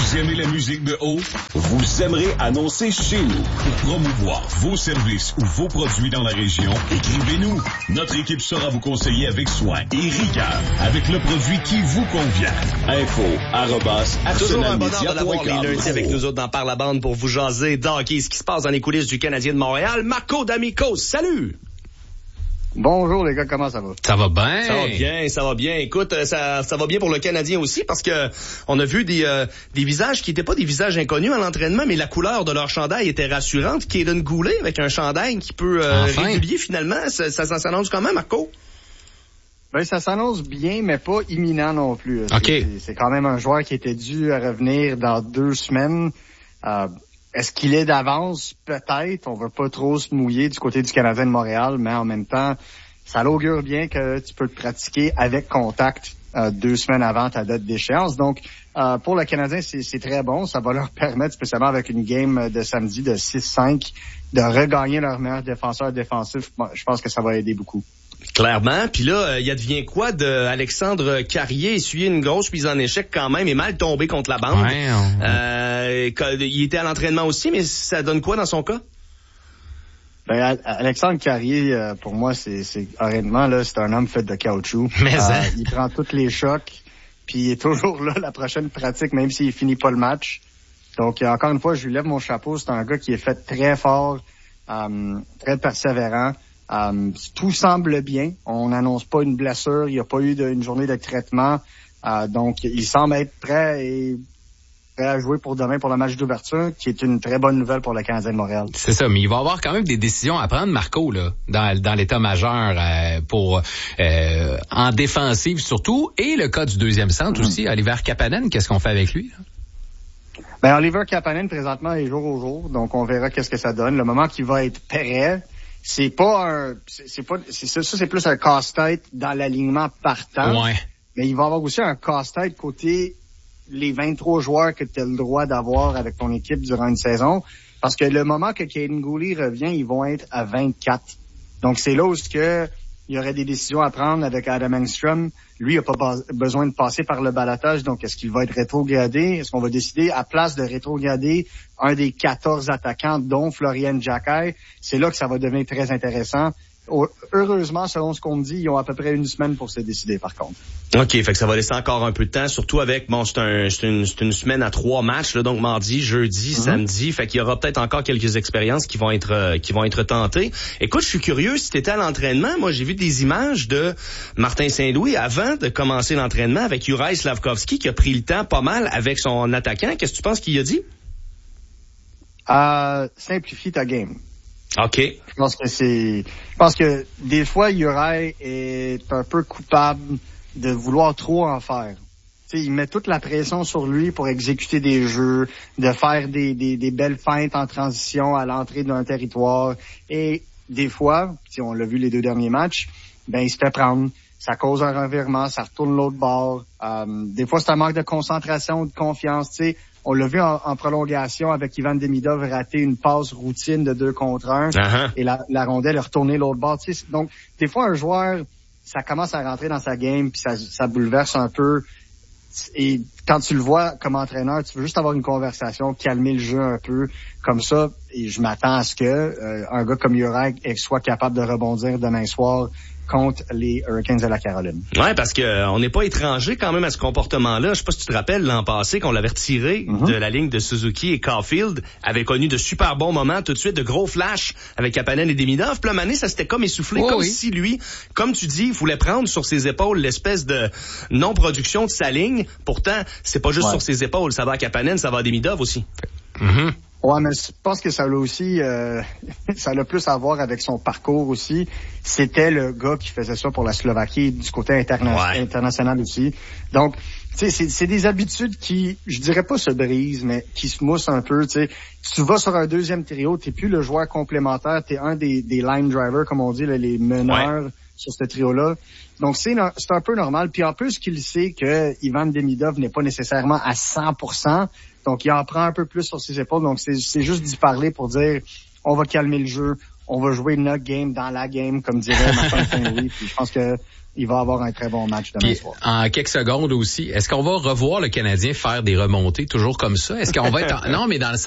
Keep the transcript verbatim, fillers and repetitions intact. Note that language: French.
Vous aimez la musique de haut? Vous aimerez annoncer chez nous. Pour promouvoir vos services ou vos produits dans la région, écrivez-nous. Notre équipe saura vous conseiller avec soin et rigueur, avec le produit qui vous convient. Info arobase Toujours un arsenal bonheur media de l'avoir point com. les lundis avec nous autres dans Par la bande pour vous jaser d'hockey, ce qui se passe dans les coulisses du Canadien de Montréal. Marco D'Amico, salut! Bonjour les gars, comment ça va? Ça va bien. Ça va bien, ça va bien. Écoute, ça, ça va bien pour le Canadien aussi parce que on a vu des, euh, des visages qui n'étaient pas des visages inconnus à l'entraînement, mais la couleur de leur chandail était rassurante. Kaden Goulet avec un chandail qui peut euh, enfin. régulier finalement. Ça, ça, ça s'annonce comment, Marco? Ben, ça s'annonce bien, mais pas imminent non plus. OK. C'est, c'est quand même un joueur qui était dû à revenir dans deux semaines. Euh, Est-ce qu'il est d'avance? Peut-être. On veut pas trop se mouiller du côté du Canadien de Montréal, mais en même temps, ça l'augure bien que tu peux te pratiquer avec contact euh, deux semaines avant ta date d'échéance. Donc, euh, pour le Canadien, c'est, c'est très bon. Ça va leur permettre, spécialement avec une game de samedi de six cinq, de regagner leur meilleur défenseur défensif. Bon, je pense que ça va aider beaucoup. Clairement. Puis là, il advient quoi de Alexandre Carrier, essuyer une grosse mise en échec quand même et mal tombé contre la bande. Ouais, on... euh, il était à l'entraînement aussi, mais ça donne quoi dans son cas? Ben, Alexandre Carrier, euh, pour moi, c'est, c'est honnêtement, là, c'est un homme fait de caoutchouc. Mais euh, hein. Il prend tous les chocs, puis il est toujours là la prochaine pratique, même s'il finit pas le match. Donc, encore une fois, je lui lève mon chapeau. C'est un gars qui est fait très fort, euh, très persévérant. Um, tout semble bien. On n'annonce pas une blessure. Il n'y a pas eu de, une journée de traitement. Uh, donc, il semble être prêt et prêt à jouer pour demain pour le match d'ouverture, qui est une très bonne nouvelle pour le Canadien de Montréal. C'est ça, mais il va y avoir quand même des décisions à prendre, Marco, là, dans, dans l'état-major euh, pour euh, en défensive surtout, et le cas du deuxième centre mm-hmm. aussi, Oliver Kapanen, qu'est-ce qu'on fait avec lui, là? Ben, Oliver Kapanen, présentement, est jour au jour, donc on verra qu'est-ce que ça donne. Le moment qu'il va être prêt, c'est pas un, c'est, c'est pas, c'est ça, ça, c'est plus un casse-tête dans l'alignement partant. Ouais. Mais il va y avoir aussi un casse-tête côté les vingt-trois joueurs que tu as le droit d'avoir avec ton équipe durant une saison. Parce que le moment que Kaden Goulet revient, ils vont être à vingt-quatre. Donc, c'est là où ce que il y aurait des décisions à prendre avec Adam Engstrom. Lui, il n'a pas bas- besoin de passer par le ballottage. Donc, est-ce qu'il va être rétrogradé? Est-ce qu'on va décider, à place de rétrograder un des quatorze attaquants, dont Florian Jacquet? C'est là que ça va devenir très intéressant. Heureusement, selon ce qu'on me dit, ils ont à peu près une semaine pour se décider, par contre. OK, fait que ça va laisser encore un peu de temps, surtout avec, bon, c'est, un, c'est, une, c'est une semaine à trois matchs, là, donc mardi, jeudi, mm-hmm. samedi, fait qu'il y aura peut-être encore quelques expériences qui vont être euh, qui vont être tentées. Écoute, je suis curieux, si t'étais à l'entraînement, moi j'ai vu des images de Martin Saint-Louis avant de commencer l'entraînement avec Juraj Slafkovský qui a pris le temps pas mal avec son attaquant. Qu'est-ce que tu penses qu'il a dit? Euh, simplifie ta game. OK. Je pense que c'est, je pense que des fois, Juraj est un peu coupable de vouloir trop en faire. Tu sais, il met toute la pression sur lui pour exécuter des jeux, de faire des, des, des belles feintes en transition à l'entrée d'un territoire. Et des fois, si on l'a vu les deux derniers matchs, ben, il se fait prendre. Ça cause un revirement, ça retourne l'autre bord. Euh, des fois, c'est un manque de concentration, de confiance, tu sais. On l'a vu en, en prolongation avec Ivan Demidov rater une passe routine de deux contre un uh-huh. et la, la rondelle est retournée l'autre bord. Tu sais, donc, des fois, un joueur, ça commence à rentrer dans sa game puis ça, ça bouleverse un peu. Et quand tu le vois comme entraîneur, tu veux juste avoir une conversation, calmer le jeu un peu comme ça. Et je m'attends à ce que euh, un gars comme Juraj soit capable de rebondir demain soir contre les Hurricanes de la Caroline. Ouais, parce que euh, on n'est pas étranger quand même à ce comportement-là. Je sais pas si tu te rappelles l'an passé qu'on l'avait retiré mm-hmm. de la ligne de Suzuki et Caulfield avait connu de super bons moments tout de suite, de gros flashs avec Kapanen et Demidov. Puis là, Mané, ça s'était comme essoufflé, oh, comme oui. si lui, comme tu dis, voulait prendre sur ses épaules l'espèce de non-production de sa ligne. Pourtant, c'est pas juste ouais. sur ses épaules. Ça va à Kapanen, ça va à Demidov aussi. Mm-hmm. Ouais, mais je pense que ça l'a aussi, euh, ça l'a plus à voir avec son parcours aussi. C'était le gars qui faisait ça pour la Slovaquie du côté interna- ouais. international aussi. Donc, tu sais, c'est, c'est des habitudes qui, je dirais pas se brisent, mais qui se moussent un peu. Tu sais, tu vas sur un deuxième trio, t'es plus le joueur complémentaire, t'es un des, des line drivers, comme on dit, là, les meneurs ouais. sur ce trio-là. Donc, c'est, c'est un peu normal. Puis en plus, qu'il sait que Ivan Demidov n'est pas nécessairement à cent pour cent. Donc, il en prend un peu plus sur ses épaules. Donc, c'est, c'est juste d'y parler pour dire, on va calmer le jeu, on va jouer notre game dans la game, comme dirait Martin Saint-Louis. Puis je pense que il va avoir un très bon match demain Puis, soir. En quelques secondes aussi, est-ce qu'on va revoir le Canadien faire des remontées toujours comme ça? Est-ce qu'on va être... En... Non, mais dans le